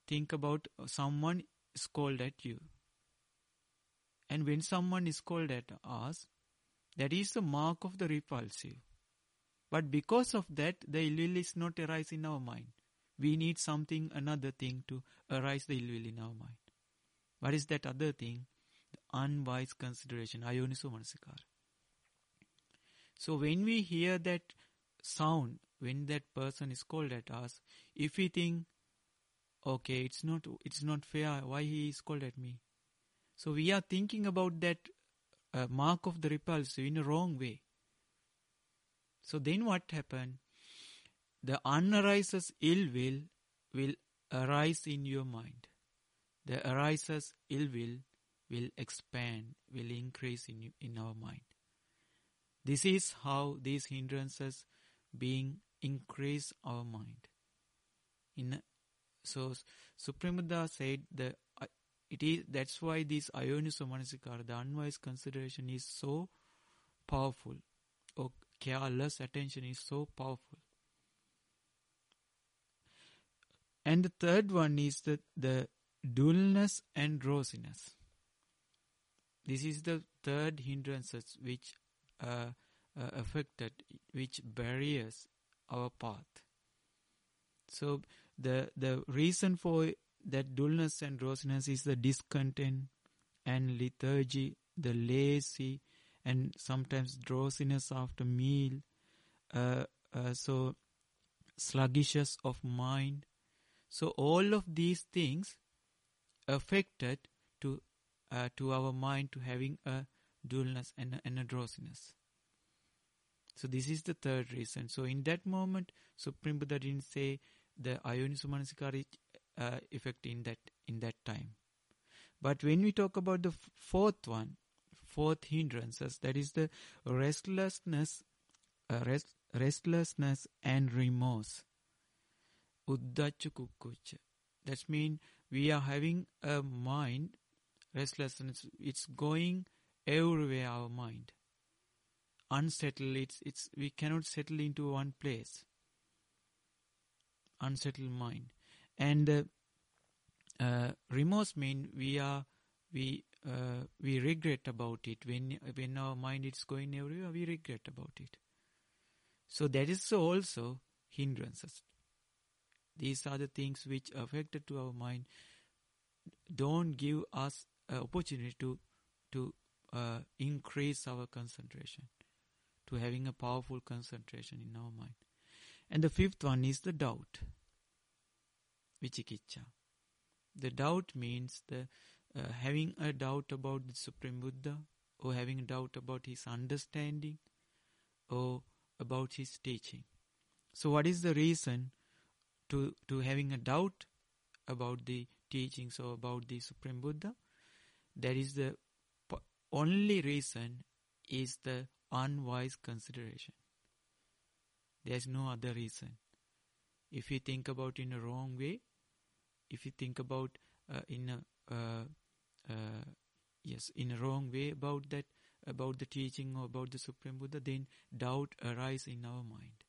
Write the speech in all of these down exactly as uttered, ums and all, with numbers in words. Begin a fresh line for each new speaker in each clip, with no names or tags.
think about someone scold at you. And when someone is scolded at us, that is the mark of the repulsive. But because of that, the ill will is not arise in our mind. We need something, another thing to arise the ill will in our mind. What is that other thing? The unwise consideration, ayoniso manasikara. So when we hear that sound, when that person is called at us, if we think, okay, it's not, it's not fair, why he is called at me? So we are thinking about that uh, mark of the repulsive in a wrong way. So then what happened? The unarises ill will will arise in your mind. The arises ill will will expand, will increase in in our mind. This is how these hindrances being increase our mind. In so Supreme Buddha said the uh, it is that's why this ayoniso manasikara, the unwise consideration, is so powerful. Or careless attention is so powerful. And the third one is the, the dullness and drowsiness. This is the third hindrances which uh, uh, affected, which barriers our path. So the the reason for that dullness and drowsiness is the discontent and lethargy, the lazy, and sometimes drowsiness after meal, uh, uh, so sluggishness of mind. So all of these things affected to uh, to our mind to having a dullness and a, and a drowsiness. So this is the third reason. So in that moment, Supreme Buddha didn't say the ayoniso manasikara uh, effect in that in that time. But when we talk about the f- fourth one, fourth hindrances, that is the restlessness, uh, rest, restlessness and remorse. Uddacha kukkucha. That means we are having a mind restlessness. It's going everywhere. Our mind unsettled. It's it's we cannot settle into one place. Unsettled mind, and uh, uh, remorse mean we are we uh, we regret about it. When when our mind is going everywhere, we regret about it. So that is also hindrances. These are the things which affected to our mind. Don't give us an opportunity to to uh, increase our concentration, to having a powerful concentration in our mind. And the fifth one is the doubt, vichikiccha. The doubt means the uh, having a doubt about the Supreme Buddha, or having a doubt about his understanding, or about his teaching. So what is the reason to, to having a doubt about the teachings or about the Supreme Buddha? That is the po- only reason is the unwise consideration. There is no other reason. If you think about in a wrong way, if you think about uh, in a uh, uh, yes in a wrong way about that, about the teaching or about the Supreme Buddha, then doubt arises in our mind.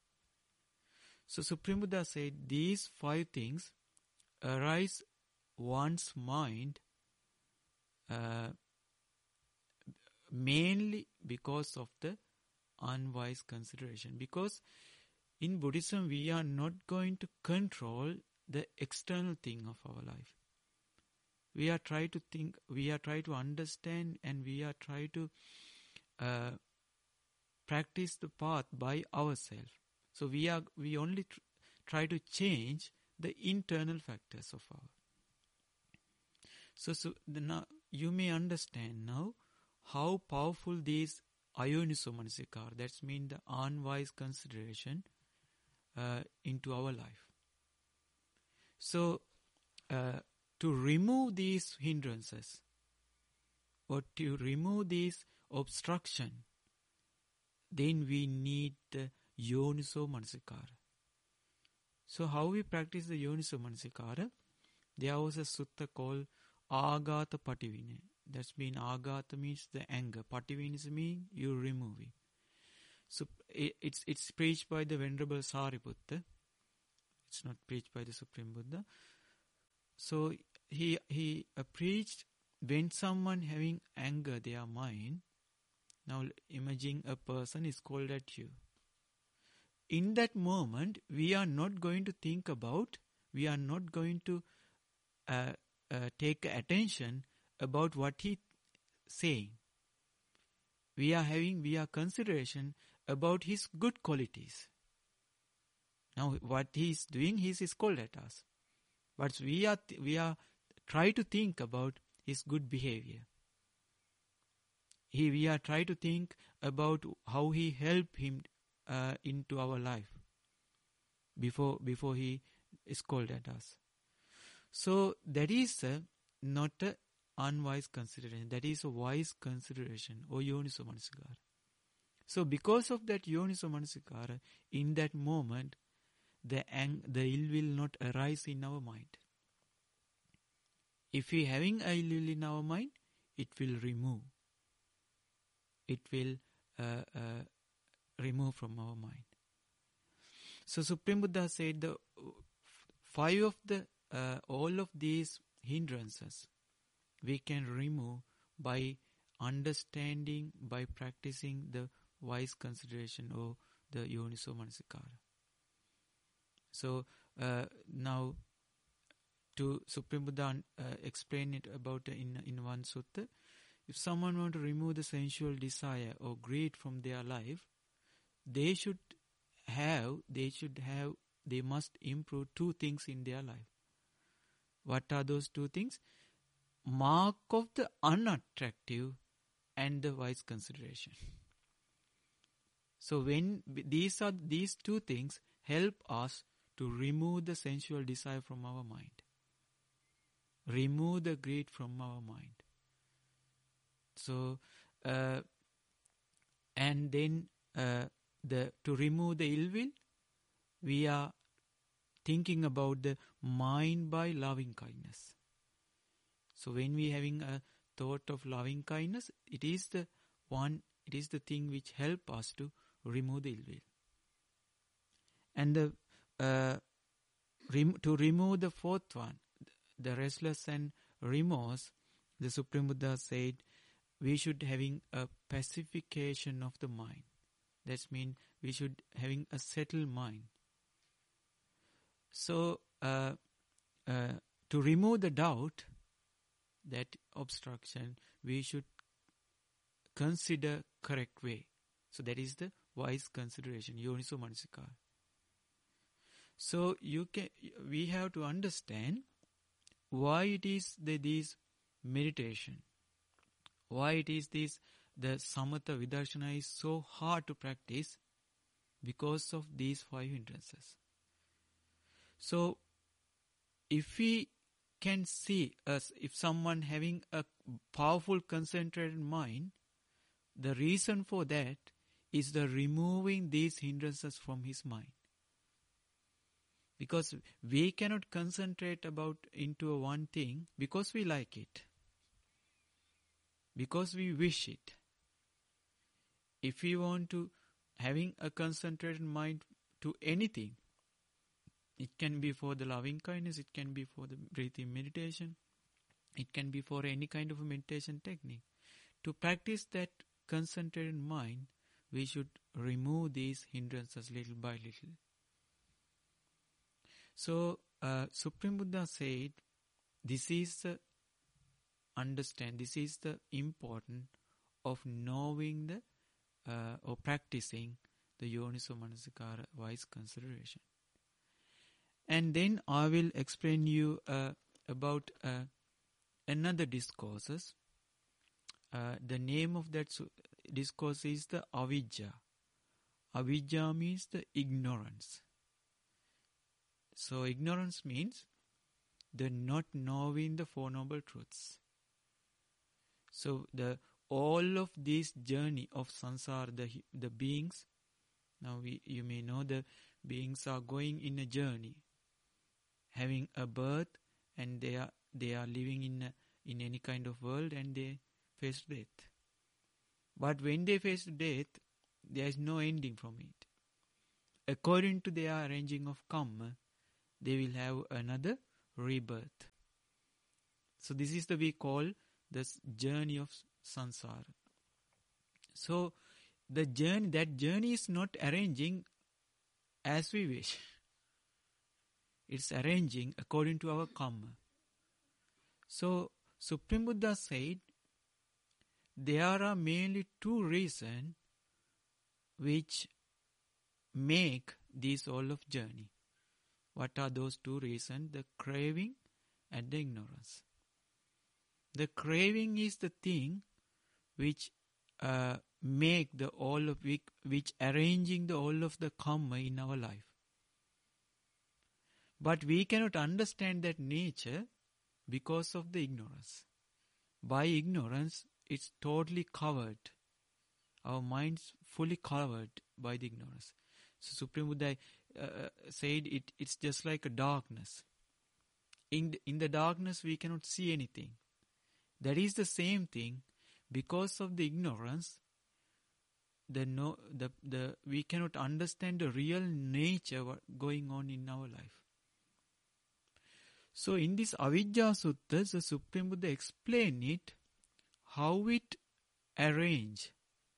So Supreme Buddha said these five things arise one's mind uh, mainly because of the unwise consideration. Because in Buddhism, we are not going to control the external thing of our life. We are try to think, we are try to understand, and we are try to uh, practice the path by ourselves. So we are we only tr- try to change the internal factors of our. So so the, now you may understand now how powerful these ayoniso manasikara, that's mean the unwise consideration uh, into our life. So uh, to remove these hindrances, or to remove this obstruction, then we need the yoniso manasikara. So how we practice the yoniso manasikara? There was a sutta called agata pativine. That's mean agata means the anger. Pativine means you remove it. So it, it's it's preached by the Venerable Sariputta. It's not preached by the Supreme Buddha. So he he uh, preached when someone having anger their mind. Now imagine a person is called at you. In that moment, we are not going to think about, we are not going to uh, uh, take attention about what he saying. We are having, we are consideration about his good qualities. Now what he is doing, he is called at us. But we are, th- we are try to think about his good behavior. He, we are try to think about how he helped him uh, into our life before before he is called at us. So that is uh, not a unwise consideration. That is a wise consideration, or yoniso manasikara. So because of that yoniso manasikara, in that moment, the ang- the ill will not arise in our mind. If we having a ill will in our mind, it will remove. It will uh, uh, remove from our mind. So Supreme Buddha said the five of the uh, all of these hindrances we can remove by understanding, by practicing the wise consideration or the yoniso manasikara. So uh, now to Supreme Buddha uh, explain it about uh, in in one sutta. If someone want to remove the sensual desire or greed from their life, they should have, they should have, they must improve two things in their life. What are those two things? Mark of the unattractive and the wise consideration. So when these are these two things help us to remove the sensual desire from our mind, remove the greed from our mind. So, uh, and then uh, the to remove the ill will, we are thinking about the mind by loving kindness. So when we having a thought of loving kindness, it is the one, it is the thing which help us to remove the ill will. And the uh, rem- to remove the fourth one, the restless and remorse, the Supreme Buddha said, we should having a pacification of the mind. That means we should having a settled mind. So uh, uh, to remove the doubt, that obstruction, we should consider correct way. So that is the wise consideration, yoniso manasikara. So you can, we have to understand why it is that this meditation, why it is this, the samatha vidarshana is so hard to practice, because of these five hindrances. So if we can see us, if someone having a powerful concentrated mind, the reason for that is the removing these hindrances from his mind. Because we cannot concentrate about into a one thing because we like it, because we wish it. If we want to having a concentrated mind to anything, it can be for the loving kindness, it can be for the breathing meditation, it can be for any kind of a meditation technique. To practice that concentrated mind, we should remove these hindrances little by little. So, uh, Supreme Buddha said, this is the understand, this is the important of knowing the uh, or practicing the yoniso manasikara wise consideration. And then I will explain you uh, about uh, another discourses. Uh, the name of that su- discourse is the avijja. Avijja means the ignorance. So ignorance means the not knowing the Four Noble Truths. So the all of this journey of samsara, the the beings, now we you may know the beings are going in a journey, having a birth, and they are they are living in a, in any kind of world, and they face death. But when they face death, there is no ending from it. According to their arranging of karma, they will have another rebirth. So this is the we call this journey of samsara. So the journey, that journey is not arranging as we wish. It's arranging according to our karma. So Supreme Buddha said, there are mainly two reasons which make this all of journey. What are those two reasons? The craving and the ignorance. The craving is the thing which uh, make the all of which, which arranging the all of the karma in our life. But we cannot understand that nature because of the ignorance. By ignorance, it's totally covered. Our mind's fully covered by the ignorance. So Supreme Buddha uh, said it, it's just like a darkness. In the, in the darkness, we cannot see anything. That is the same thing. Because of the ignorance, the no, the the we cannot understand the real nature what going on in our life. So in this Avijja Sutta, the Supreme Buddha explained it, how it arrange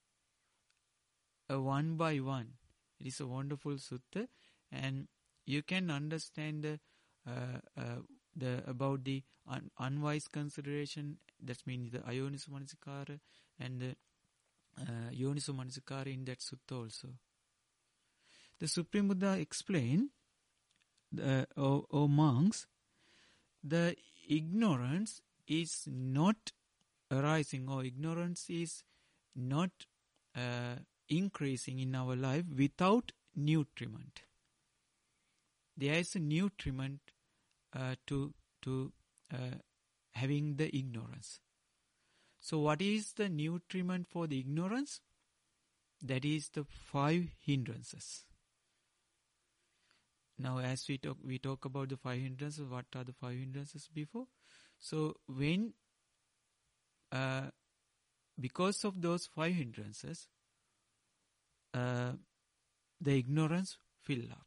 a one by one. It is a wonderful sutta, and you can understand the uh, uh, the about the un- unwise consideration. That means the ayoniso manasikara and the uh, yoniso manasikara in that sutta also. The Supreme Buddha explained, the, o, o monks, the ignorance is not arising, or ignorance is not uh, increasing in our life without nutriment. There is a nutriment uh, to to uh, having the ignorance. So what is the nutriment for the ignorance? That is the five hindrances. Now as we talk, we talk about the five hindrances. What are the five hindrances before? So when, uh, because of those five hindrances, uh, the ignorance fill up.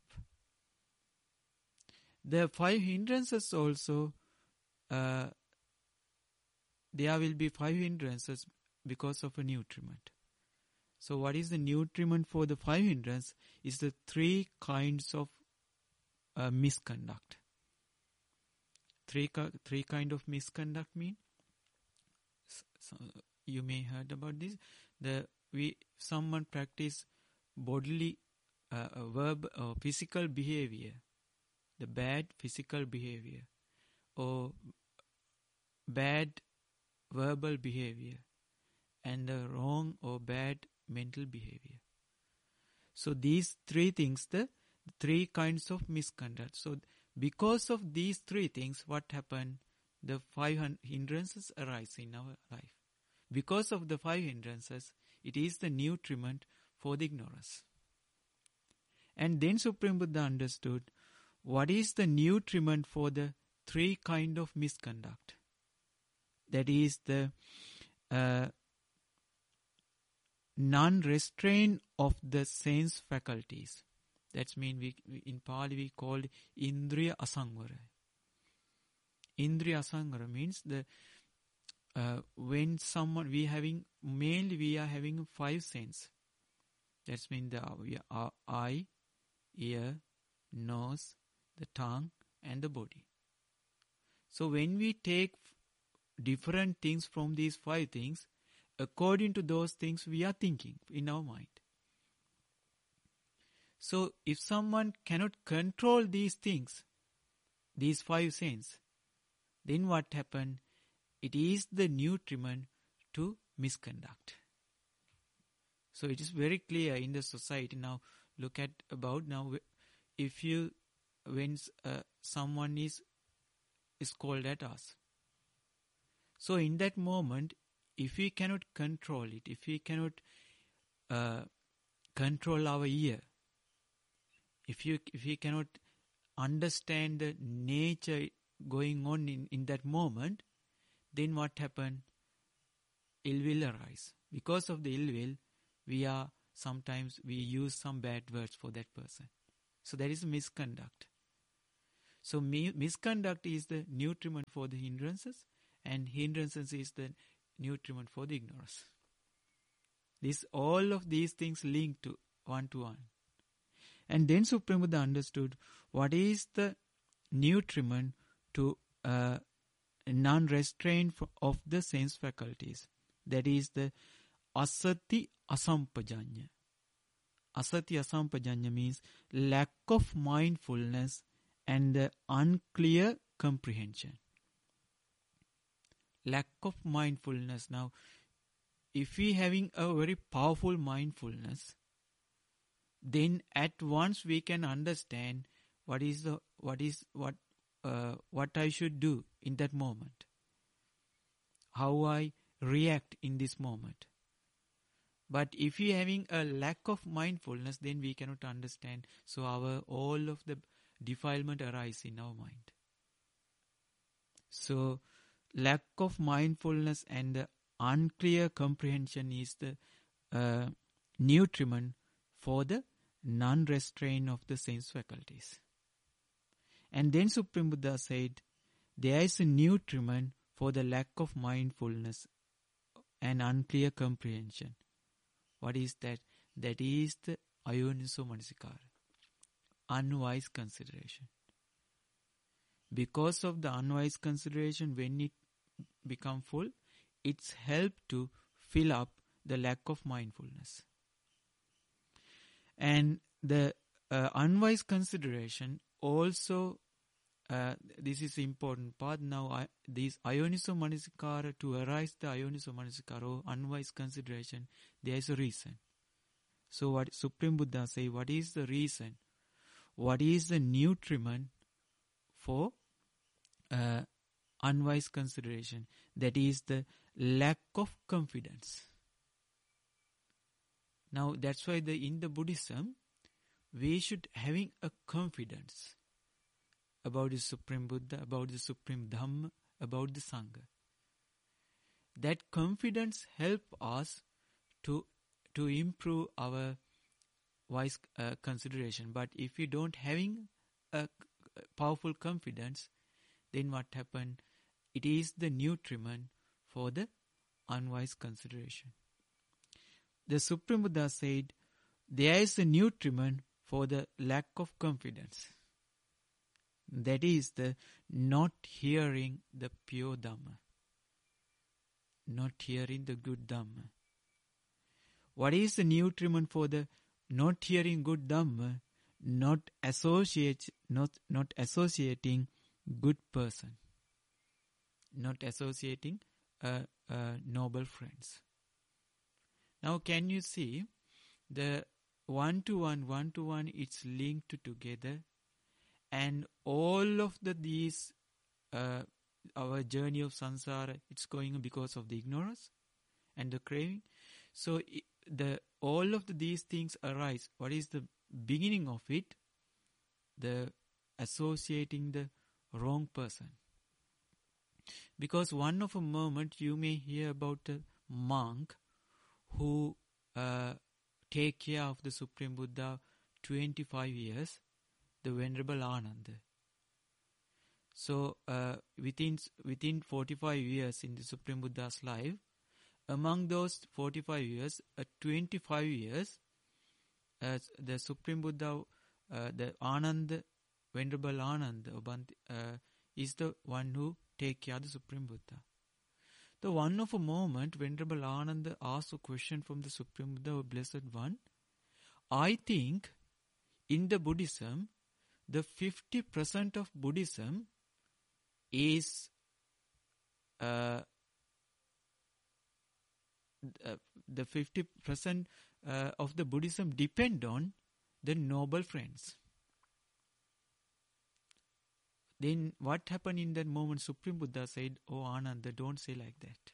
The five hindrances also, uh, there will be five hindrances because of a nutriment. So what is the nutriment for the five hindrances? Is the three kinds of uh, misconduct. Three three kind of misconduct mean. So you may heard about this. The we someone practice bodily, uh, verb or physical behavior, the bad physical behavior, or bad verbal behavior, and the wrong or bad mental behavior. So these three things, the three kinds of misconduct. So because of these three things, what happened? The five hindrances arise in our life. Because of the five hindrances, it is the nutriment for the ignorance. And then Supreme Buddha understood what is the nutriment for the three kind of misconduct. That is the uh, non-restraint of the sense faculties. That means we, we, in Pali we call Indriya Asangvara. Indriya Asangvara means the uh, when someone we having mainly we are having five senses. That means the uh, eye, ear, nose, the tongue, and the body. So when we take different things from these five things, according to those things we are thinking in our mind. So if someone cannot control these things, these five senses, then what happens? It is the nutriment to misconduct. So it is very clear in the society now. Look at about now, if you when uh, someone is is called at us. So in that moment, if we cannot control it, if we cannot uh, control our ear, if you if we cannot understand the nature going on in, in that moment, then what happen? Ill will arise. Because of the ill will, we are sometimes we use some bad words for that person. So that is misconduct. So mi- misconduct is the nutriment for the hindrances, and hindrances is the nutriment for the ignorance. This, all of these things linked to one to one. And then Supreme Buddha understood what is the nutriment to uh, non-restraint of the sense faculties. That is the asati asampajanya. Asati asampajanya means lack of mindfulness and the unclear comprehension. Lack of mindfulness. Now, if we having a very powerful mindfulness, then at once we can understand what is the what is what uh, what I should do in that moment, how I react in this moment. But if we having a lack of mindfulness, then we cannot understand. So our all of the defilement arise in our mind. So lack of mindfulness and the unclear comprehension is the uh, nutriment for the non-restraint of the sense faculties. And then Supreme Buddha said, there is a nutriment for the lack of mindfulness and unclear comprehension. What is that? That is the ayoniso manasikara, unwise consideration. Because of the unwise consideration, when it become full, it's help to fill up the lack of mindfulness. And the uh, unwise consideration also, uh, this is important part now, I, this ayoniso manasikara, to arise the ayoniso manasikara or unwise consideration, there is a reason. So what Supreme Buddha say, what is the reason? What is the nutriment for uh, unwise consideration? That is the lack of confidence. Now that's why the in the Buddhism, we should having a confidence about the Supreme Buddha, about the Supreme Dhamma, about the Sangha. That confidence help us to to improve our wise uh, consideration. But if we don't having a powerful confidence, then what happen? It is the nutriment for the unwise consideration. The Supreme Buddha said, there is a nutriment for the lack of confidence. That is the not hearing the pure Dhamma. Not hearing the good Dhamma. What is the nutriment for the not hearing good Dhamma? Not associate, not, not associating good person. Not associating uh, uh, noble friends. Now can you see the one-to-one, one-to-one, it's linked together, and all of the these, uh, our journey of samsara, it's going because of the ignorance and the craving. So the all of the, these things arise. What is the beginning of it? The associating the wrong person. Because one of a moment you may hear about a monk who uh, take care of the Supreme Buddha twenty-five years, the Venerable Ananda. So uh, within within forty-five years in the Supreme Buddha's life, among those forty-five years, uh, twenty-five years, uh, the Supreme Buddha, uh, the Ananda, Venerable Ananda, uh, is the one who take care of the Supreme Buddha. The one of a moment, Venerable Ananda asked a question from the Supreme Buddha, or Blessed One. I think in the Buddhism, the fifty percent of Buddhism is uh, uh, the fifty percent uh, of the Buddhism depend on the noble friends. Then what happened in that moment? Supreme Buddha said, oh Ananda, don't say like that.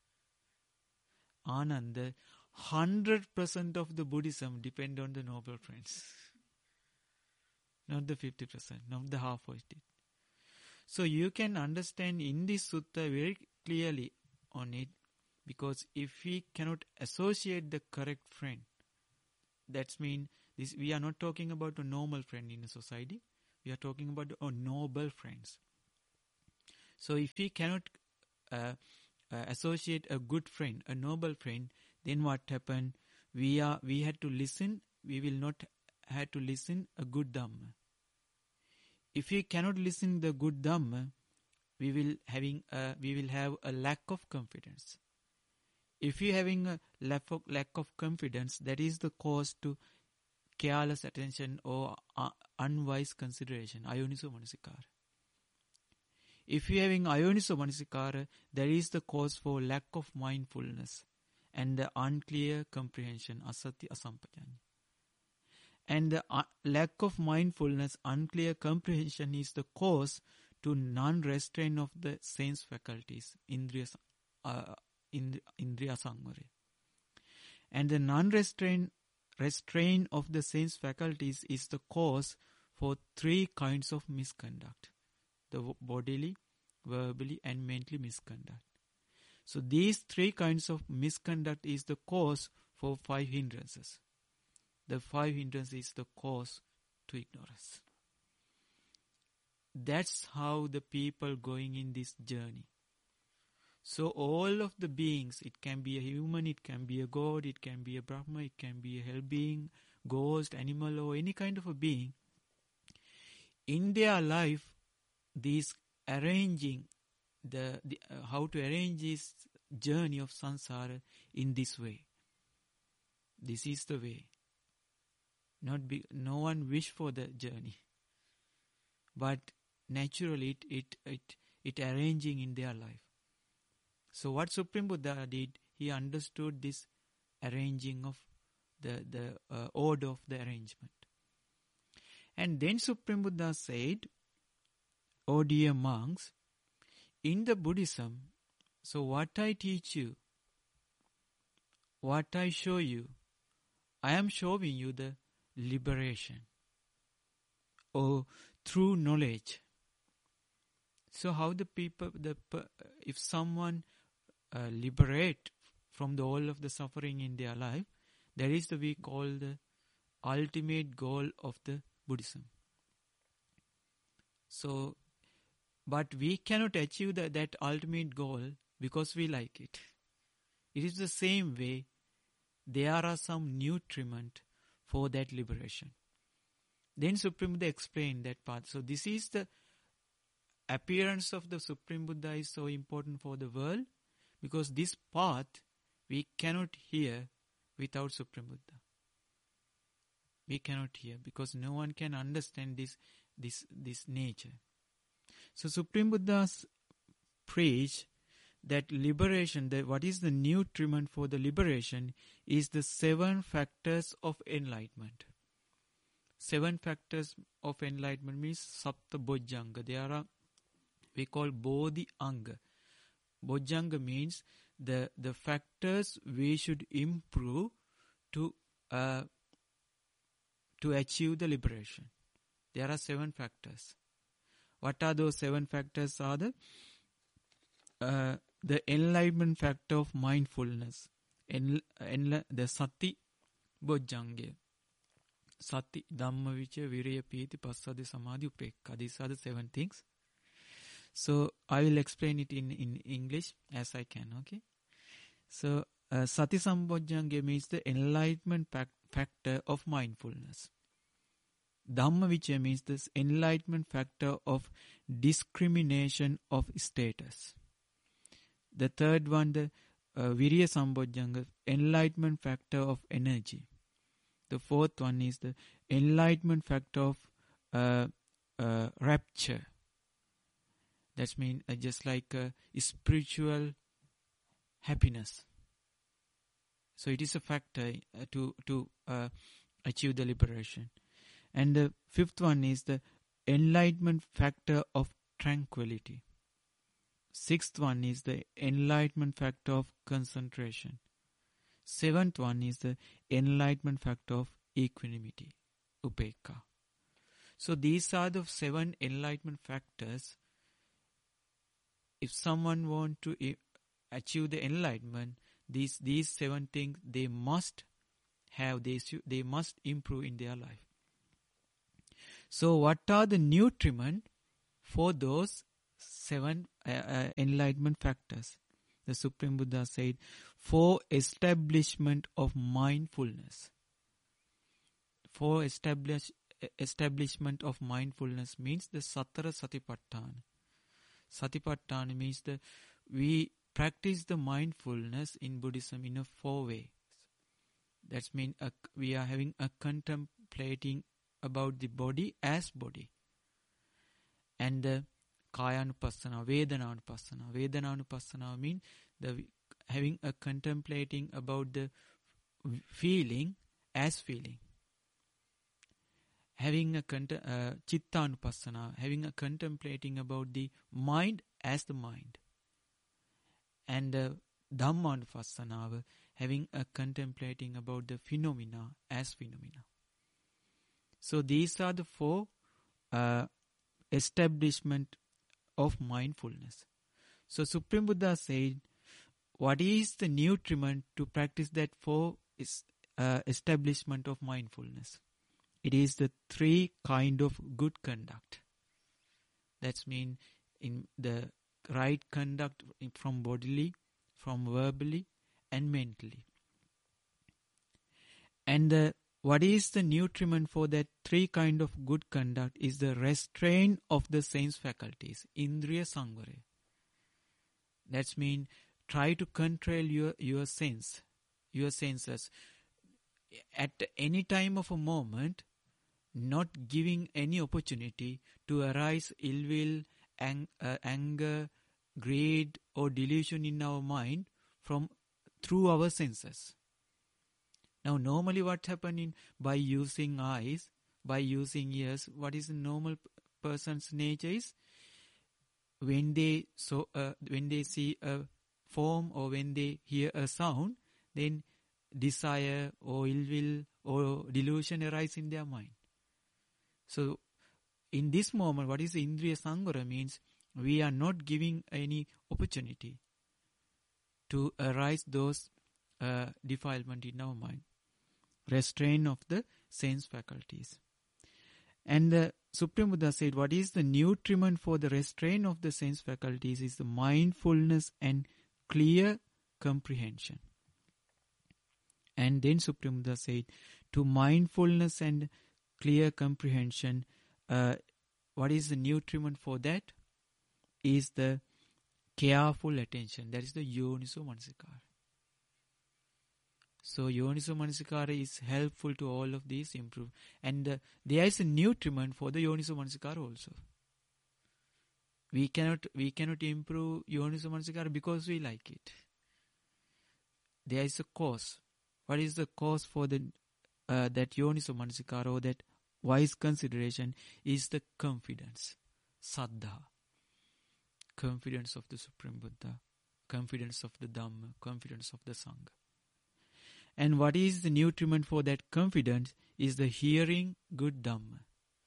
Ananda, one hundred percent of the Buddhism depend on the noble friends. Not the fifty percent, not the half of it. So you can understand in this sutta very clearly on it, because if we cannot associate the correct friend, that means this, we are not talking about a normal friend in a society. We are talking about oh, noble friends. So if we cannot uh, uh, associate a good friend, a noble friend, then what happened? We are we had to listen. We will not have to listen a good Dhamma. If we cannot listen the good Dhamma, we will having a, we will have a lack of confidence. If you having a lack of, lack of confidence, that is the cause to careless attention or uh, unwise consideration, ayoniso manasikara. If you having ayoniso manasikara, that is the cause for lack of mindfulness and the unclear comprehension, asati asampajanya. And the uh, lack of mindfulness, unclear comprehension is the cause to non-restraint of the sense faculties, indriya, uh, indriya samvara. And the non-restraint restraint of the sense faculties is the cause for three kinds of misconduct: the bodily, verbally, and mentally misconduct. So these three kinds of misconduct is the cause for five hindrances. The five hindrances is the cause to ignorance. That's how the people going in this journey. So all of the beings, it can be a human, it can be a god, it can be a Brahma, it can be a hell being, ghost, animal, or any kind of a being. In their life, these arranging the, the uh, how to arrange this journey of samsara in this way. This is the way. Not be, no one wish for the journey, but naturally it it it it arranging in their life. So what Supreme Buddha did, he understood this arranging of the the uh, order of the arrangement, and then Supreme Buddha said, "O dear monks, in the Buddhism, so what I teach you, what I show you, I am showing you the liberation, or through knowledge." So how the people, the if someone uh, liberate from the all of the suffering in their life, that is the we call the ultimate goal of the Buddhism. So, but we cannot achieve the, that ultimate goal because we like it. It is the same way. There are some nutriment for that liberation. Then Supreme Buddha explained that part. So this is the appearance of the Supreme Buddha is so important for the world, because this path we cannot hear without Supreme Buddha. We cannot hear because no one can understand this this this nature. So Supreme Buddha preach that liberation, that what is the nutriment for the liberation is the seven factors of enlightenment. Seven factors of enlightenment means Sapta Bojjhanga. There are, we call Bodhi Anga. Bojjhanga means the the factors we should improve to uh, to achieve the liberation. There are seven factors. What are those seven factors? Are the uh, the enlightenment factor of mindfulness, en, en, the Sati Bojjhanga. Sati, Dhamma, Vicaya, Viraya, Piti, Passadi, Samadhi, Upekka. These are the seven things. So I will explain it in, in English as I can, okay? So uh, Sati Sambojjhanga means the enlightenment pac- factor of mindfulness. Dhamma Vicaya means this enlightenment factor of discrimination of status. The third one, the uh, Virya Sambojjhanga, enlightenment factor of energy. The fourth one is the enlightenment factor of uh, uh, rapture. That means uh, just like uh, spiritual happiness. So it is a factor uh, to to uh, achieve the liberation. And the fifth one is the enlightenment factor of tranquility. Sixth one is the enlightenment factor of concentration. Seventh one is the enlightenment factor of equanimity, upekka. So these are the seven enlightenment factors. If someone want to e- achieve the enlightenment, these these seven things they must have, they, they must improve in their life. So what are the nutriment for those seven uh, uh, enlightenment factors. The Supreme Buddha said, for establishment of mindfulness. For establish, establishment of mindfulness means the Satara Satipatthana. Satipatthana means the we practice the mindfulness in Buddhism in a four ways. That means a, we are having a contemplating about the body as body. And the Kayanupassana, Vedananupassana. Vedananupassana means the having a contemplating about the feeling as feeling. Having a cont- uh, Chittanupassana, having a contemplating about the mind as the mind. And uh, Dhammanupassana, having a contemplating about the phenomena as phenomena. So these are the four uh, establishment of mindfulness. So Supreme Buddha said, what is the nutriment to practice that four is uh, establishment of mindfulness? It is the three kind of good conduct. That's mean in the right conduct from bodily, from verbally, and mentally. And the, what is the nutriment for that three kind of good conduct is the restraint of the sense faculties, Indriya Samvara. That's mean try to control your, your sense, your senses. At any time of a moment, not giving any opportunity to arise ill will, ang- uh, anger, greed or delusion in our mind from through our senses. Now normally what happening by using eyes, by using ears, what is the normal person's nature is? When they so uh, when they see a form or when they hear a sound, then desire or ill will or delusion arise in their mind. So, in this moment, what is Indriya Samvara means? We are not giving any opportunity to arise those uh, defilement in our mind. Restraint of the sense faculties. And the Supreme Buddha said, what is the nutriment for the restraint of the sense faculties is the mindfulness and clear comprehension. And then Supreme Buddha said, to mindfulness and clear comprehension, uh, what is the nutriment for that? Is the careful attention. That is the Yoniso Manasikara. So Yoniso Manasikara is helpful to all of these improve. And uh, there is a nutriment for the Yoniso Manasikara also. We cannot we cannot improve Yoniso Manasikara because we like it. There is a cause. What is the cause for the uh, that Yoniso Manasikara or that wise consideration is the confidence, saddha, confidence of the Supreme Buddha, confidence of the Dhamma, confidence of the Sangha. And what is the nutriment for that confidence is the hearing good Dhamma.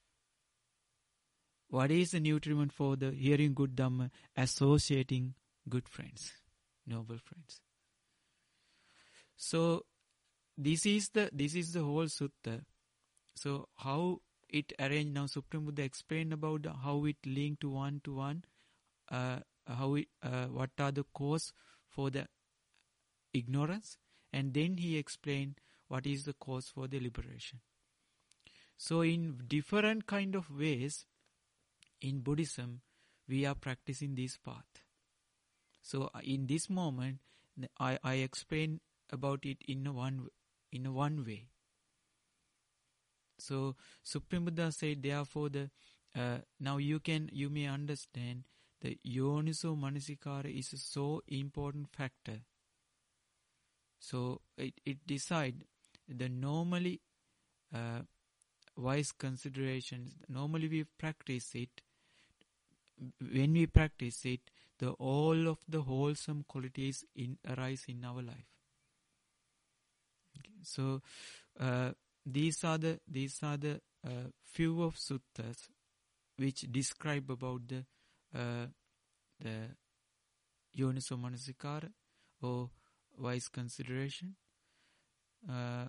What is the nutriment for the hearing good Dhamma? Associating good friends, noble friends. So this is the this is the whole sutta. So how it arranged now, Supreme Buddha explained about how it linked to one to one, uh, how it, uh, what are the cause for the ignorance, and then he explained what is the cause for the liberation. So in different kind of ways, in Buddhism, we are practicing this path. So in this moment, I, I explain about it in a one in a one way. So Supreme Buddha said, therefore, the uh, now you can you may understand the Yoniso Manasikara is a so important factor. So it it decide the normally uh, wise considerations. Normally we practice it. When we practice it, the all of the wholesome qualities in arise in our life. Okay. So. Uh, These are the these are the uh, few of suttas which describe about the uh, the Yoniso Manasikara or wise consideration. Uh,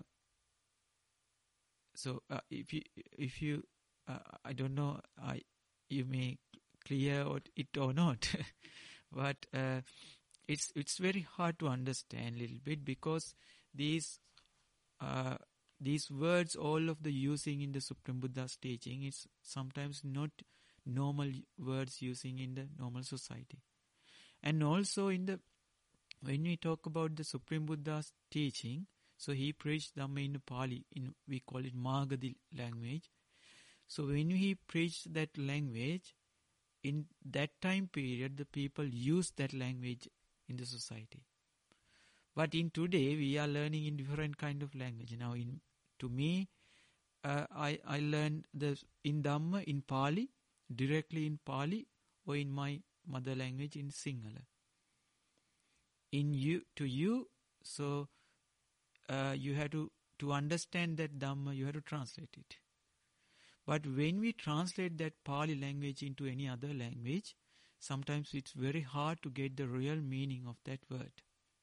so uh, if you if you uh, I don't know, I you may clear or it or not. But uh, it's it's very hard to understand a little bit, because these uh, these words, all of the using in the Supreme Buddha's teaching, is sometimes not normal words using in the normal society. And also in the when we talk about the Supreme Buddha's teaching, so he preached Dhamma in Pali, in we call it Magadhi language. So when he preached that language, in that time period, the people used that language in the society. But in today, we are learning in different kind of language. Now, in to me, uh, I I learned the in Dhamma in Pali, directly in Pali, or in my mother language in Sinhala. In you to you, so uh, you have to to understand that Dhamma, you have to translate it. But when we translate that Pali language into any other language, sometimes it's very hard to get the real meaning of that word.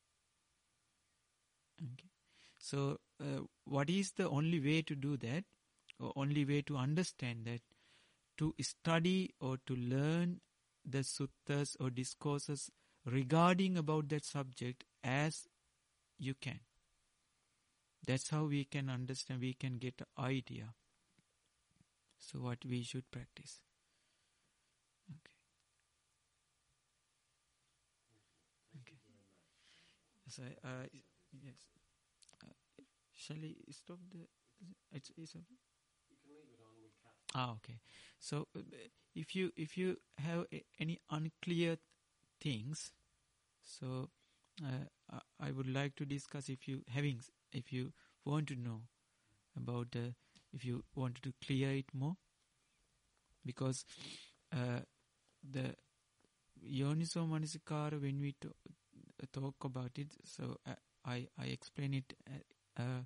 Okay. So, uh, what is the only way to do that, or only way to understand that? To study or to learn the suttas or discourses regarding about that subject as you can. That's how we can understand, we can get an idea. So what we should practice. Okay. Okay. So, uh, yes. Uh, shall we stop the? It's, it's okay.
You can leave it on. We catch.
Ah, okay. So uh, if you if you have a, any unclear things, so uh, I would like to discuss. If you having if you want to know about the. If you wanted to clear it more, because uh, the Yoniso Manasikara, when we to, uh, talk about it, so uh, I I explain it. Uh, uh,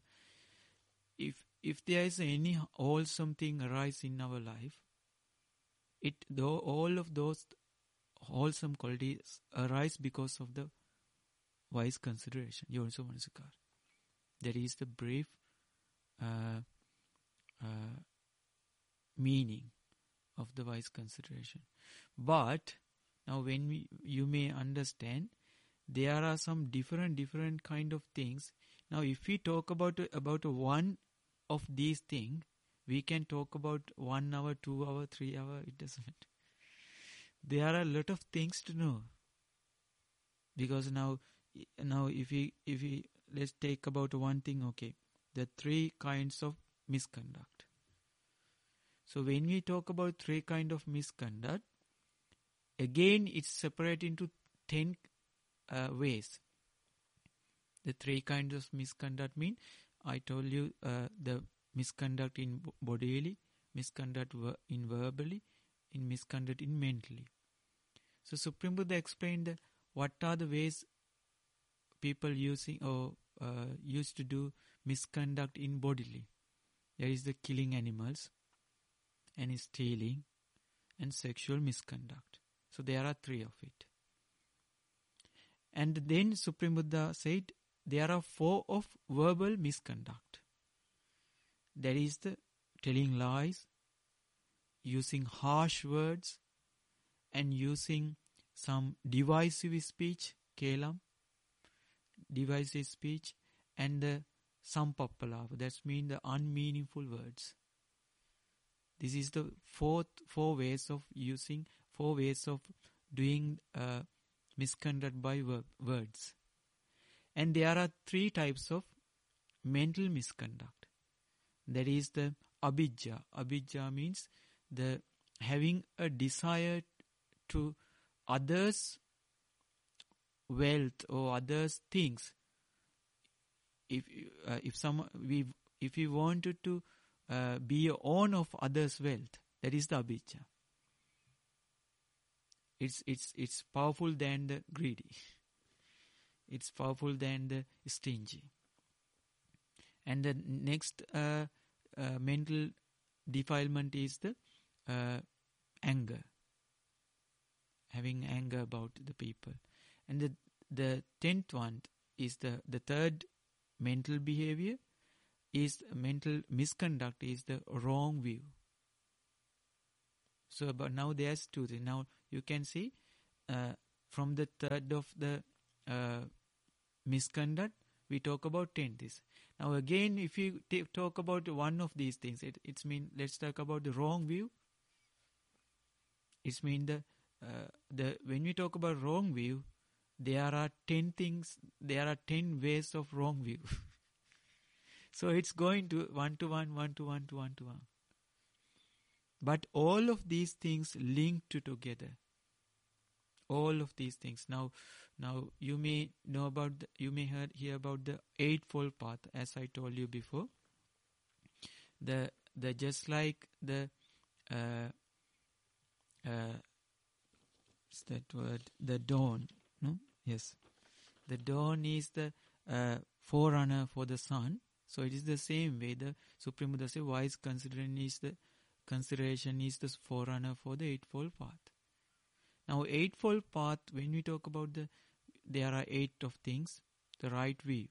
if if there is any wholesome thing arise in our life, it though all of those wholesome qualities arise because of the wise consideration. Yoniso Manasikara. That is the brief. Uh, Uh, meaning of the wise consideration. But now when we, you may understand, there are some different different kind of things. Now if we talk about about one of these things, we can talk about one hour, two hour, three hour, it doesn't matter. There are a lot of things to know. Because now now if we if we let's take about one thing, okay, the three kinds of misconduct. So when we talk about three kind of misconduct, again it's separated into ten uh, ways. The three kinds of misconduct mean, I told you uh, the misconduct in bodily, misconduct ver- in verbally, in misconduct in mentally. So Supreme Buddha explained that what are the ways people using or uh, used to do misconduct in bodily. There is the killing animals, and stealing, and sexual misconduct. So there are three of it. And then Supreme Buddha said there are four of verbal misconduct. There is the telling lies, using harsh words, and using some divisive speech, kelam, divisive speech, and the sampappalava, that means the unmeaningful words. This is the fourth four ways of using, four ways of doing uh, misconduct by ver- words. And there are three types of mental misconduct. That is the abhijja. Abhijja means the having a desire to others' wealth or others' things. If uh, if some we if we wanted to uh, be a owner of others' wealth, that is the abhijja. It's it's it's powerful than the greedy. It's powerful than the stingy. And the next uh, uh, mental defilement is the uh, anger. Having anger about the people. And the the tenth one is the, the third mental behavior is mental misconduct is the wrong view. So, but now there's two things. Now you can see uh, from the third of the uh, misconduct, we talk about ten things. Now again, if you t- talk about one of these things, it, it's mean, let's talk about the wrong view. It's mean the, uh, the, when we talk about wrong view, there are ten things, there are ten ways of wrong view. So it's going to one to one, one to one to one to one. But all of these things linked to together. All of these things. Now, now you may know about, the, you may heard, hear about the eightfold path, as I told you before. The the just like the uh, uh, what's that word? The dawn. No, yes, the dawn is the uh, forerunner for the sun. So it is the same way. The Supreme Buddha says, wise consideration is the consideration is the forerunner for the eightfold path. Now, eightfold path, when we talk about the, there are eight of things: the right view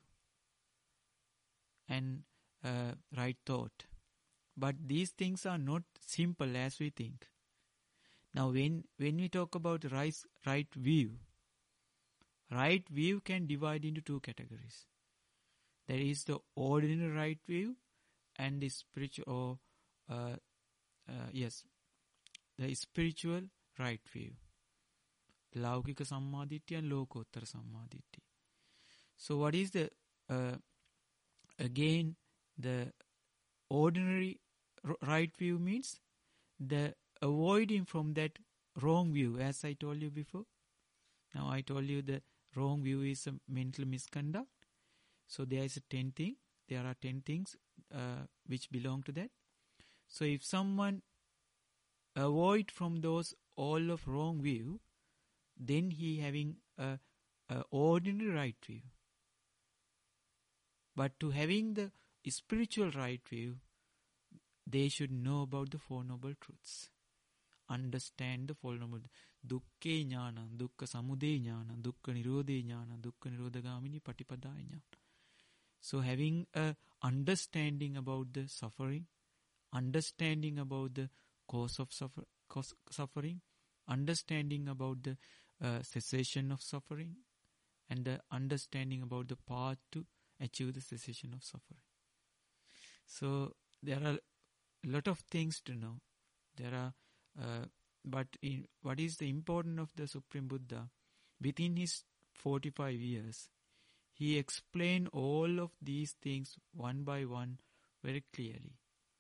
and uh, right thought. But these things are not simple as we think. Now, when when we talk about right right view, right view can divide into two categories. There is the ordinary right view and the spiritual, or uh, uh, yes, the spiritual right view. Laukika sammaditya and lokottara sammaditya. So what is the, uh, again, the ordinary r- right view means the avoiding from that wrong view, as I told you before. Now I told you the wrong view is a mental misconduct. So there is a ten thing. There are ten things uh, which belong to that. So if someone avoid from those all of wrong view, then he having a, a ordinary right view. But to having the spiritual right view, they should know about the Four Noble Truths. Understand the Four Noble Truths. Dukke jnana, dukkha samudaya jnana, dukkha nirodhe jnana, dukkha nirodhagamini patipadaya jnana. So having a understanding about the suffering, understanding about the cause of suffer, cause suffering, understanding about the uh, cessation of suffering, and the understanding about the path to achieve the cessation of suffering. So there are a lot of things to know. There are, uh, but in, what is the importance of the Supreme Buddha? Within his forty-five years, he explained all of these things one by one very clearly.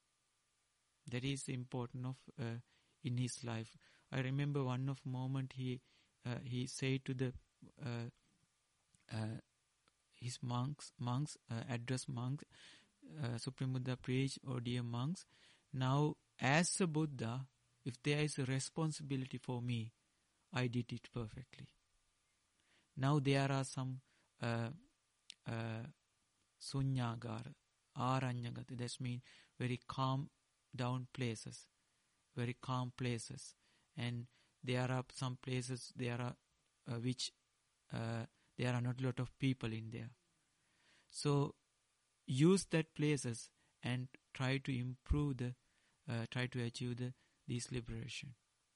That is the importance of uh, in his life. I remember one of moment he uh, he said to the uh, uh, his monks monks uh, address monks. Uh, Supreme Buddha preached, "Oh dear monks, now as a Buddha, if there is a responsibility for me, I did it perfectly. Now there are some uh, uh, sunyagara, aranyagati, that means very calm down places, very calm places, and there are some places there are uh, which uh, there are not a lot of people in there. So use that places and try to improve the, uh, try to achieve the this liberation.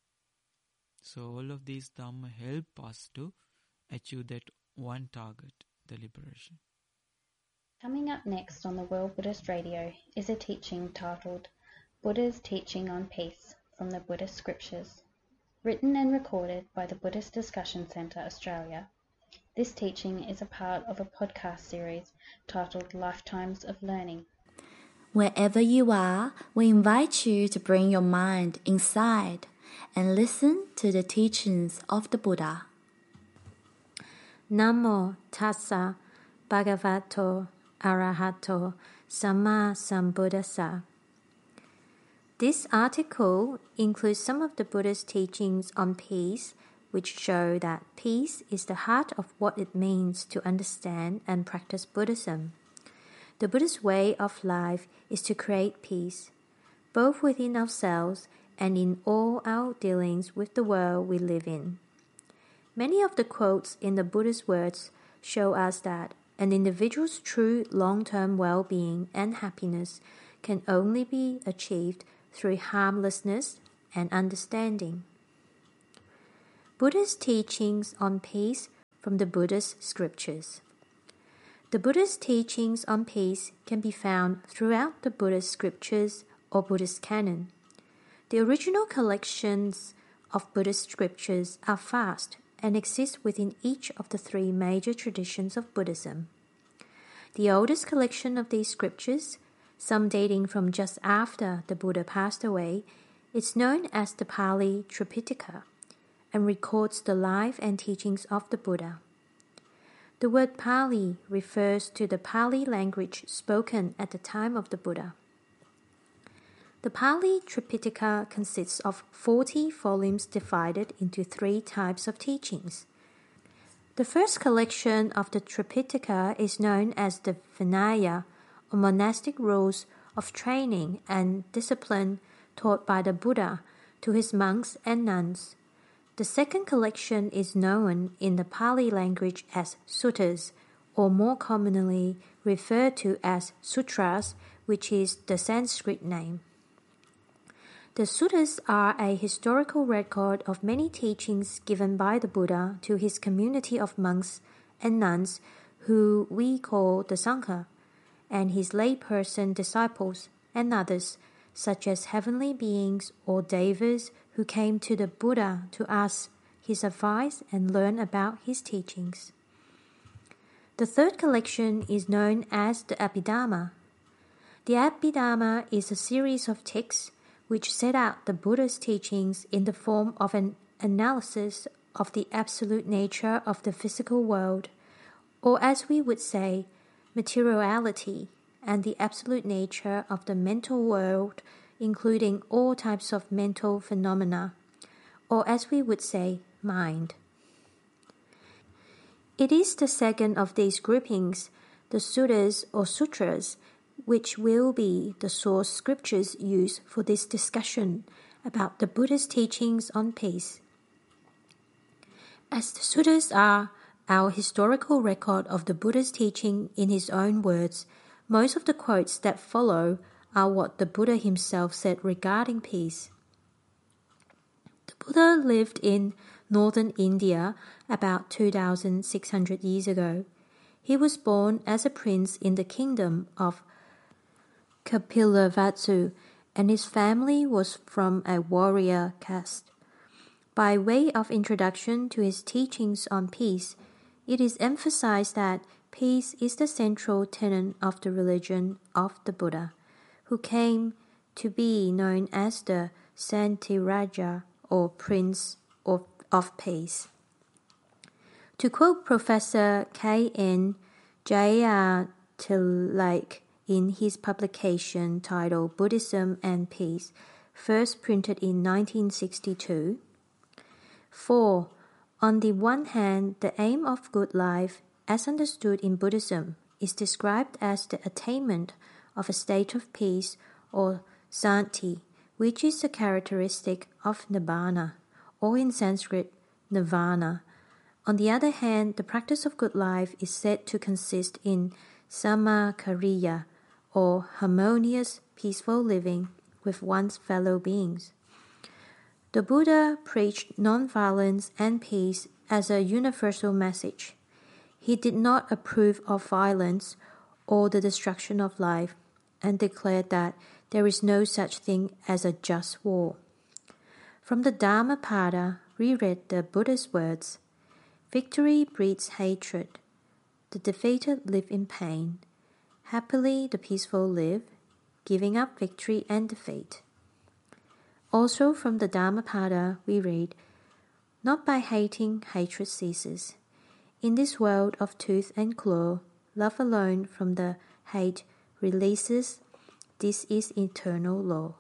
So all of these Dhamma help us to achieve that one target, the liberation."
Coming up next on the World Buddhist Radio is a teaching titled Buddha's Teaching on Peace from the Buddhist Scriptures, written and recorded by the Buddhist Discussion Centre Australia. This teaching is a part of a podcast series titled Lifetimes of Learning.
Wherever you are, we invite you to bring your mind inside and listen to the teachings of the Buddha.
Namo tassa bhagavato arahato samma sambuddhassa. This article includes some of the Buddha's teachings on peace, which show that peace is the heart of what it means to understand and practice Buddhism. The Buddhist way of life is to create peace, both within ourselves and in all our dealings with the world we live in. Many of the quotes in the Buddha's words show us that an individual's true long-term well-being and happiness can only be achieved through harmlessness and understanding. Buddha's teachings on peace from the Buddhist scriptures. The Buddha's teachings on peace can be found throughout the Buddhist scriptures or Buddhist canon. The original collections of Buddhist scriptures are vast and exist within each of the three major traditions of Buddhism. The oldest collection of these scriptures, some dating from just after the Buddha passed away, is known as the Pali Tripitaka and records the life and teachings of the Buddha. The word Pali refers to the Pali language spoken at the time of the Buddha. The Pali Tripitaka consists of forty volumes divided into three types of teachings. The first collection of the Tripitaka is known as the Vinaya, or monastic rules of training and discipline taught by the Buddha to his monks and nuns. The second collection is known in the Pali language as suttas, or more commonly referred to as sutras, which is the Sanskrit name. The suttas are a historical record of many teachings given by the Buddha to his community of monks and nuns, who we call the Sangha, and his layperson disciples and others, such as heavenly beings or devas who came to the Buddha to ask his advice and learn about his teachings. The third collection is known as the Abhidhamma. The Abhidhamma is a series of texts which set out the Buddha's teachings in the form of an analysis of the absolute nature of the physical world, or as we would say, materiality, and the absolute nature of the mental world, including all types of mental phenomena, or as we would say, mind. It is the second of these groupings, the suttas or sutras, which will be the source scriptures used for this discussion about the Buddha's teachings on peace. As the suttas are our historical record of the Buddha's teaching in his own words, most of the quotes that follow are what the Buddha himself said regarding peace. The Buddha lived in northern India about two thousand six hundred years ago. He was born as a prince in the kingdom of Kapilavastu, and his family was from a warrior caste. By way of introduction to his teachings on peace, it is emphasized that peace is the central tenet of the religion of the Buddha, who came to be known as the Santiraja, or Prince of, of Peace. To quote Professor K N Jayatillake in his publication titled Buddhism and Peace, first printed in nineteen sixty-two, for, on the one hand, the aim of good life, as understood in Buddhism, is described as the attainment of a state of peace or santi, which is a characteristic of nibbana, or in Sanskrit, nirvana. On the other hand, the practice of good life is said to consist in samakariya, or harmonious, peaceful living with one's fellow beings. The Buddha preached non-violence and peace as a universal message. He did not approve of violence or the destruction of life, and declared that there is no such thing as a just war. From the Dhammapada, we read the Buddha's words, "Victory breeds hatred. The defeated live in pain. Happily the peaceful live, giving up victory and defeat." Also from the Dhammapada, we read, "Not by hating hatred ceases. In this world of tooth and claw, love alone from the hate releases. This is eternal law."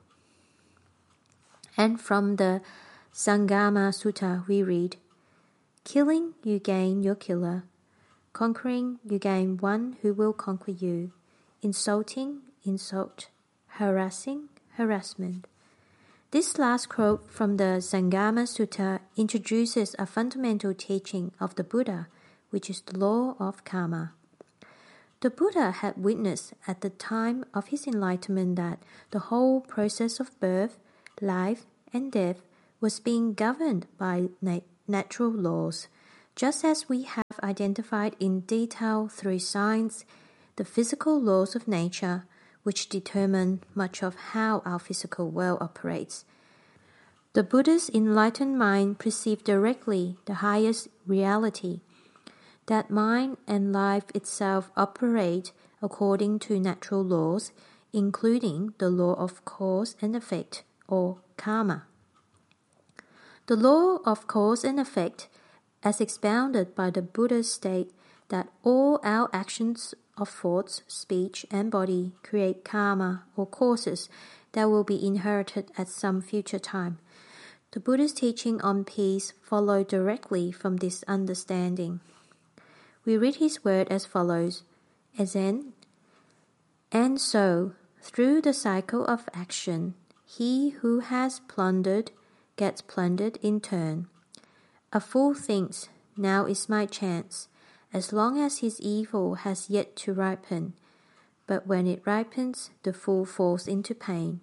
And from the Sangama Sutta we read, "Killing, you gain your killer. Conquering, you gain one who will conquer you. Insulting, insult. Harassing, harassment." This last quote from the Sangama Sutta introduces a fundamental teaching of the Buddha, which is the law of karma. The Buddha had witnessed at the time of his enlightenment that the whole process of birth, life, and death was being governed by nat- natural laws, just as we have identified in detail through science the physical laws of nature, which determine much of how our physical world operates. The Buddha's enlightened mind perceived directly the highest reality, that mind and life itself operate according to natural laws, including the law of cause and effect, or karma. The law of cause and effect, as expounded by the Buddha, state that all our actions of thoughts, speech, and body create karma, or causes, that will be inherited at some future time. The Buddha's teaching on peace followed directly from this understanding. We read his word as follows, as in, and so, through the cycle of action, he who has plundered gets plundered in turn. A fool thinks, now is my chance, as long as his evil has yet to ripen, but when it ripens, the fool falls into pain.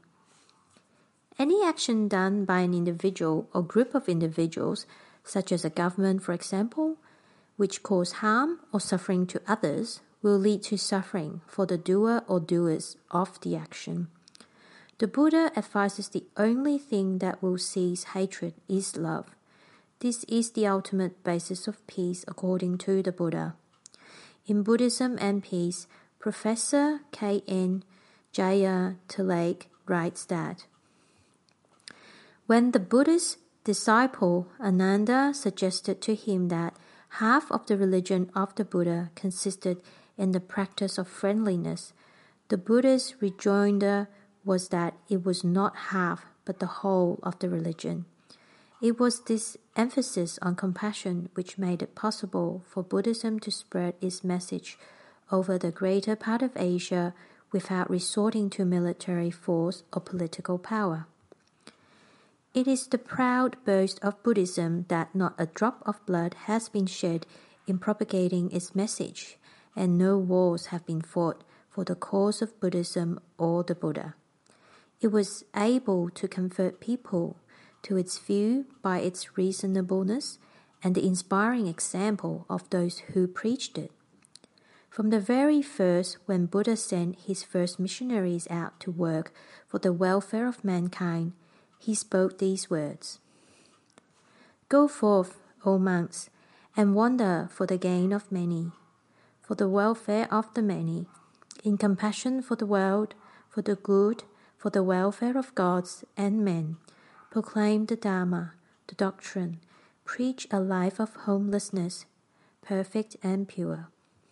Any action done by an individual or group of individuals, such as a government, for example, which cause harm or suffering to others, will lead to suffering for the doer or doers of the action. The Buddha advises the only thing that will cease hatred is love. This is the ultimate basis of peace according to the Buddha. In Buddhism and Peace, Professor K N Jaya Tilake writes that when the Buddha's disciple Ananda suggested to him that half of the religion of the Buddha consisted in the practice of friendliness, the Buddha's rejoinder was that it was not half but the whole of the religion. It was this emphasis on compassion which made it possible for Buddhism to spread its message over the greater part of Asia without resorting to military force or political power. It is the proud boast of Buddhism that not a drop of blood has been shed in propagating its message, and no wars have been fought for the cause of Buddhism or the Buddha. It was able to convert people to its view by its reasonableness and the inspiring example of those who preached it. From the very first, when Buddha sent his first missionaries out to work for the welfare of mankind, he spoke these words, "Go forth, O monks, and wander for the gain of many, for the welfare of the many, in compassion for the world, for the good, for the welfare of gods and men. Proclaim the Dharma, the doctrine, preach a life of homelessness, perfect and pure."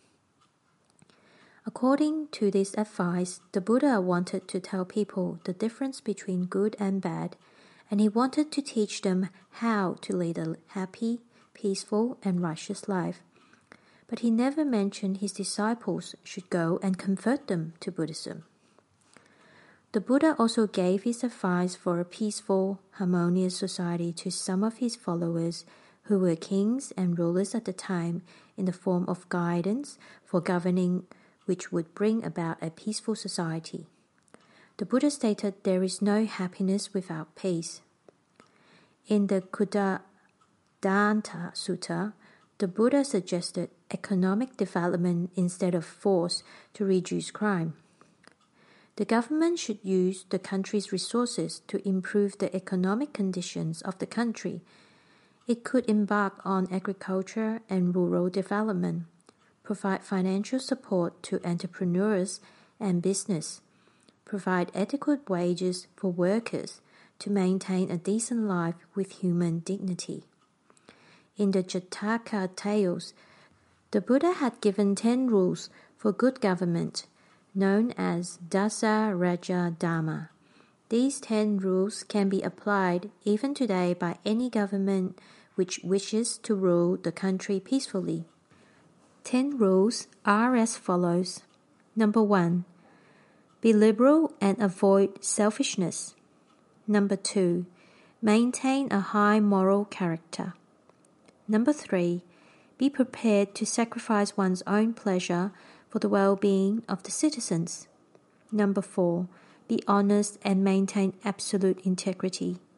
According to this advice, the Buddha wanted to tell people the difference between good and bad, and he wanted to teach them how to lead a happy, peaceful, and righteous life. But he never mentioned his disciples should go and convert them to Buddhism. The Buddha also gave his advice for a peaceful, harmonious society to some of his followers who were kings and rulers at the time in the form of guidance for governing which would bring about a peaceful society. The Buddha stated there is no happiness without peace. In the Khuddadanta Sutta, the Buddha suggested economic development instead of force to reduce crime. The government should use the country's resources to improve the economic conditions of the country. It could embark on agriculture and rural development, provide financial support to entrepreneurs and business, provide adequate wages for workers to maintain a decent life with human dignity. In the Jataka tales, the Buddha had given ten rules for good government, known as Dasa Raja Dhamma. These ten rules can be applied even today by any government which wishes to rule the country peacefully. Ten rules are as follows. Number one, be liberal and avoid selfishness. Number two, maintain a high moral character. Number three, be prepared to sacrifice one's own pleasure for the well-being of the citizens. Number four, be honest and maintain absolute integrity.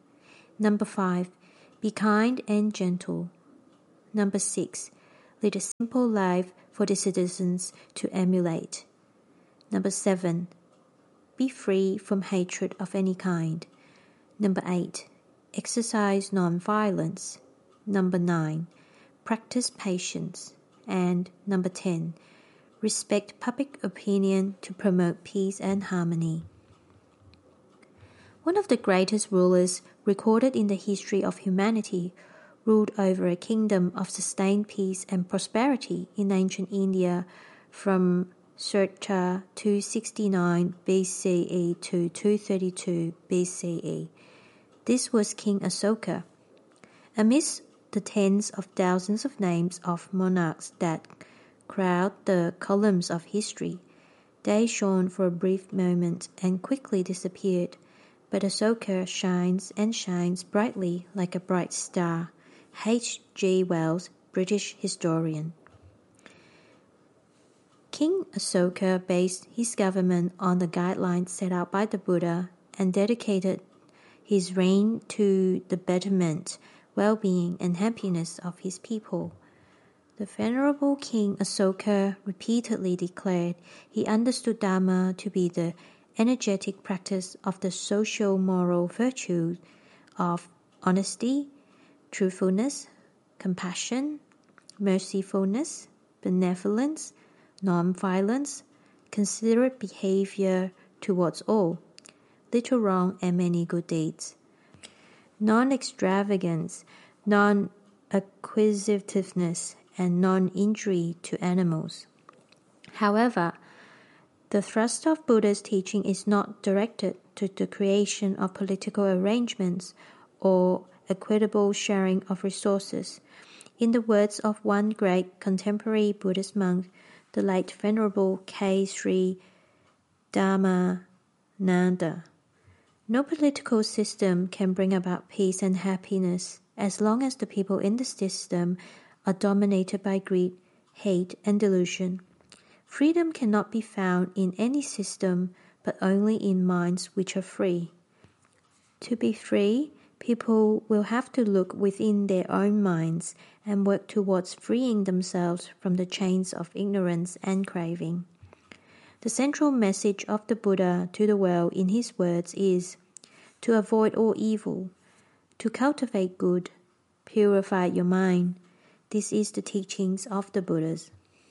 Number five, be kind and gentle. Number six, lead a simple life for the citizens to emulate. Number seven, be free from hatred of any kind. Number eight, exercise non-violence. Number nine, practice patience. And number ten, respect public opinion to promote peace and harmony. One of the greatest rulers recorded in the history of humanity ruled over a kingdom of sustained peace and prosperity in ancient India from circa two sixty-nine B C E to two thirty-two B C E. This was King Asoka. Amidst the tens of thousands of names of monarchs that crowd the columns of history, they shone for a brief moment and quickly disappeared. But Asoka shines and shines brightly like a bright star. H G Wells, British historian. King Asoka based his government on the guidelines set out by the Buddha and dedicated his reign to the betterment, well-being, and happiness of his people. The Venerable King Asoka repeatedly declared he understood Dharma to be the energetic practice of the social moral virtues of honesty, truthfulness, compassion, mercifulness, benevolence, non-violence, considerate behavior towards all, little wrong and many good deeds, non-extravagance, non-acquisitiveness, and non-injury to animals. However, the thrust of Buddha's teaching is not directed to the creation of political arrangements or equitable sharing of resources. In the words of one great contemporary Buddhist monk, the late Venerable K. Sri Dhammananda, no political system can bring about peace and happiness as long as the people in the system are dominated by greed, hate, and delusion. Freedom cannot be found in any system, but only in minds which are free. To be free, people will have to look within their own minds and work towards freeing themselves from the chains of ignorance and craving. The central message of the Buddha to the world in his words is to avoid all evil, to cultivate good, purify your mind. This is the teachings of the Buddhas.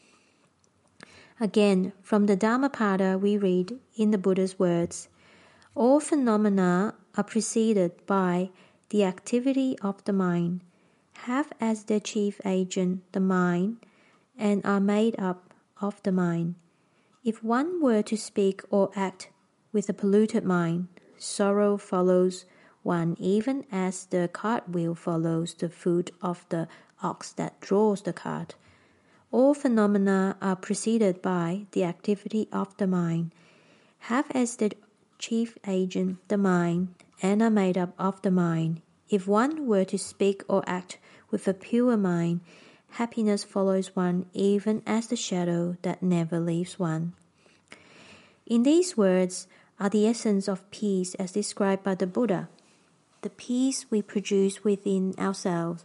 Again, from the Dhammapada we read in the Buddha's words, all phenomena are preceded by the activity of the mind, have as their chief agent the mind, and are made up of the mind. If one were to speak or act with a polluted mind, sorrow follows one even as the cartwheel follows the foot of the ox that draws the cart. All phenomena are preceded by the activity of the mind, have as their chief agent the mind, and are made up of the mind. If one were to speak or act with a pure mind, happiness follows one even as the shadow that never leaves one. In these words are the essence of peace as described by the Buddha, the peace we produce within ourselves.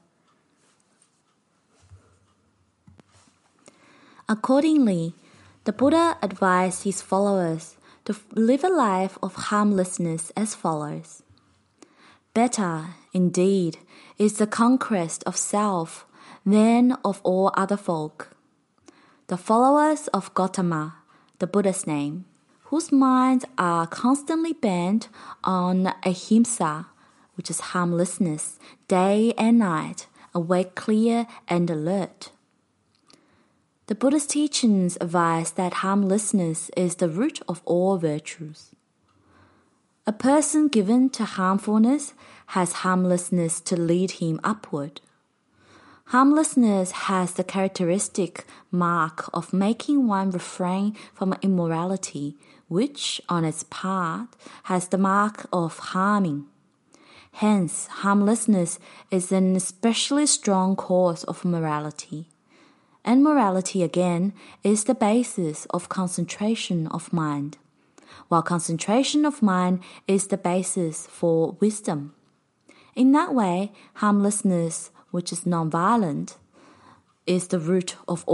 Accordingly, the Buddha advised his followers to live a life of harmlessness as follows. Better, indeed, is the conquest of self than of all other folk. The followers of Gautama, the Buddha's name, whose minds are constantly bent on ahimsa, which is harmlessness, day and night, awake clear and alert. The Buddha's teachings advise that harmlessness is the root of all virtues. A person given to harmfulness has harmlessness to lead him upward. Harmlessness has the characteristic mark of making one refrain from immorality, which, on its part, has the mark of harming. Hence, harmlessness is an especially strong cause of morality. And morality, again, is the basis of concentration of mind, while concentration of mind is the basis for wisdom. In that way, harmlessness, which is non-violent, is the root of all